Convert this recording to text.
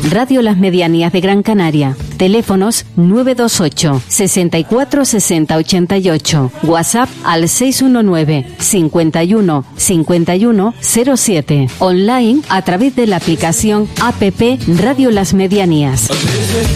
Radio Las Medianías de Gran Canaria. Teléfonos 928 64 60 88. WhatsApp al 619 51 51 07. Online a través de la aplicación APP Radio Las Medianías.